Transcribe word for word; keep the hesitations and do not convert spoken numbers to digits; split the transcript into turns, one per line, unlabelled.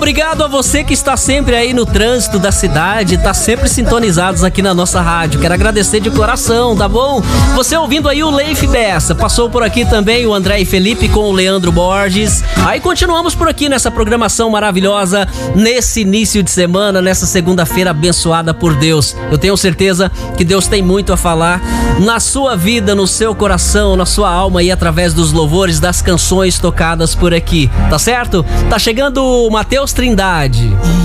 Obrigado a você que está sempre aí no trânsito da cidade, tá sempre sintonizados aqui na nossa rádio. Quero agradecer de coração, tá bom? Você ouvindo aí o Leif Bessa, passou por aqui também o André e Felipe com o Leandro Borges. Aí continuamos por aqui nessa programação maravilhosa, nesse início de semana, nessa segunda-feira abençoada por Deus. Eu tenho certeza que Deus tem muito a falar na sua vida, no seu coração, na sua alma e através dos louvores, das canções tocadas por aqui, tá certo? Tá chegando o Mateus Trindade.